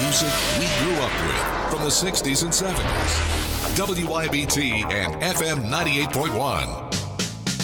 music we grew up with from the 60s and 70s. WIBT and FM 98.1.